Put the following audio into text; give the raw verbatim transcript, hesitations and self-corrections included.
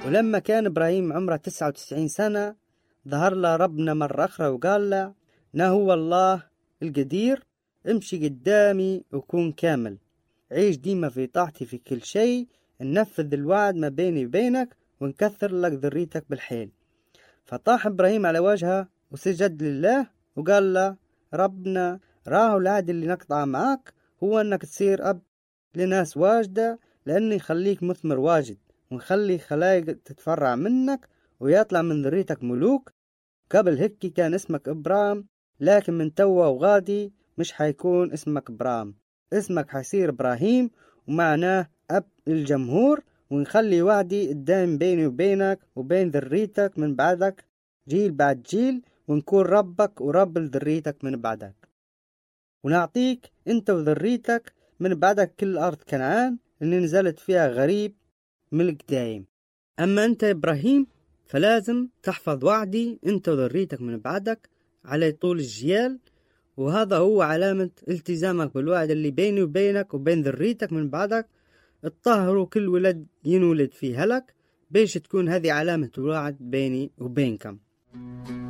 ولما كان إبراهيم عمره تسعة وتسعين سنة ظهر له ربنا مرة أخرى وقال له: أنا هو الله القدير، امشي قدامي وكون كامل، عيش ديما في طاعتي في كل شيء، ننفذ الوعد ما بيني وبينك ونكثر لك ذريتك بالحيل. فطاح إبراهيم على وجهه وسجد لله وقال له: ربنا، راهو العهد اللي نقطع معك هو أنك تصير أب لناس واجدة، لأني خليك مثمر واجد ونخلي خلايق تتفرع منك ويطلع من ذريتك ملوك. قبل هيك كان اسمك إبرام، لكن من توا وغادي مش حيكون اسمك إبرام، اسمك حيصير إبراهيم، ومعناه أب الجمهور، ونخلي وعدي الدائم بيني وبينك وبين ذريتك من بعدك جيل بعد جيل، ونكون ربك ورب ذريتك من بعدك، ونعطيك انت وذريتك من بعدك كل أرض كنعان اللي نزلت فيها غريب ملك دائم. أما أنت إبراهيم فلازم تحفظ وعدي أنت وذريتك من بعدك على طول الجيال، وهذا هو علامة التزامك بالوعد اللي بيني وبينك وبين ذريتك من بعدك. اطهروا كل ولد ينولد فيه لك، بيش تكون هذه علامة الوعد بيني وبينكم.